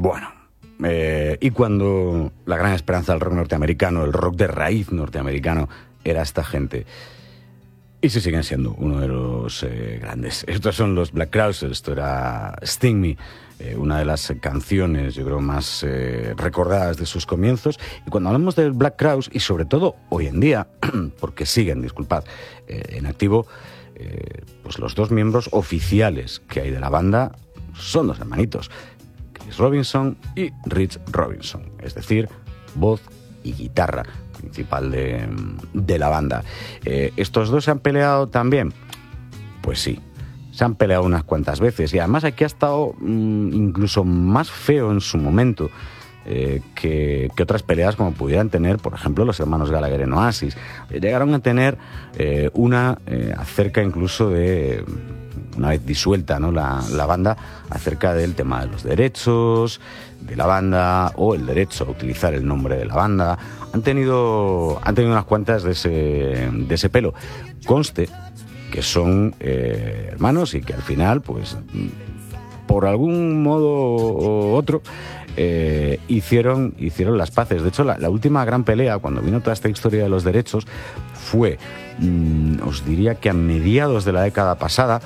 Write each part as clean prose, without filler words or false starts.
Bueno, y cuando la gran esperanza del rock norteamericano, el rock de raíz norteamericano, era esta gente. Y sí siguen siendo uno de los grandes. Estos son los Black Crowes, esto era Sting Me, una de las canciones, yo creo, más recordadas de sus comienzos. Y cuando hablamos de Black Crowes, y sobre todo hoy en día, porque siguen, disculpad, en activo, pues los dos miembros oficiales que hay de la banda son dos hermanitos, Chris Robinson y Rich Robinson, es decir, voz y guitarra principal de la banda. ¿Estos dos se han peleado también? Pues sí, se han peleado unas cuantas veces, y además aquí ha estado incluso más feo en su momento que otras peleas como pudieran tener, por ejemplo, los hermanos Gallagher en Oasis. Llegaron a tener una acerca incluso de, una vez disuelta, ¿no?, la banda, acerca del tema de los derechos de la banda o el derecho a utilizar el nombre de la banda. Han tenido unas cuantas de ese pelo. Conste que son hermanos y que al final, pues, por algún modo u otro, hicieron las paces. De hecho, la última gran pelea, cuando vino toda esta historia de los derechos, fue, os diría que a mediados de la década pasada,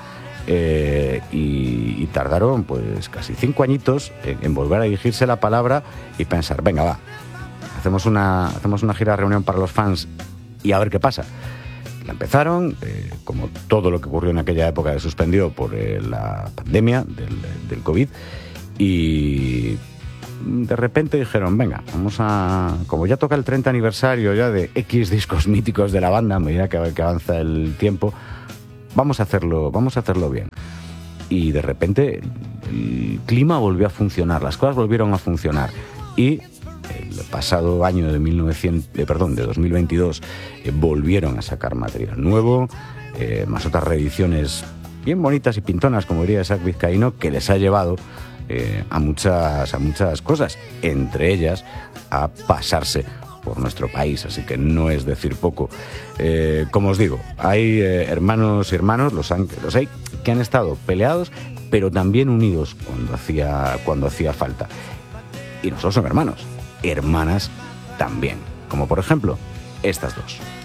y tardaron pues casi 5 añitos en volver a dirigirse la palabra y pensar, venga, va, hacemos una gira de reunión para los fans y a ver qué pasa. La empezaron, como todo lo que ocurrió en aquella época se suspendió por la pandemia del COVID, y de repente dijeron, venga, como ya toca el 30 aniversario ya de X discos míticos de la banda, a medida que avanza el tiempo, vamos a hacerlo bien. Y de repente el clima volvió a funcionar, las cosas volvieron a funcionar, y el pasado año de 2022 volvieron a sacar material nuevo, más otras reediciones bien bonitas y pintonas, como diría Zach Vizcaíno, que les ha llevado a muchas cosas, entre ellas a pasarse por nuestro país, así que no es decir poco. Como os digo, hay hermanos y hermanos, los hay que han estado peleados, pero también unidos cuando hacía falta. Y no solo son hermanos, hermanas también, como por ejemplo estas dos.